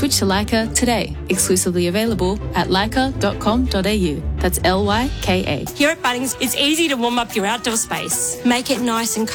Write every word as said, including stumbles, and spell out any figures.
Switch to Leica today. Exclusively available at leica dot com dot a u. That's L Y K A. Here at Bunnings, it's easy to warm up your outdoor space. Make it nice and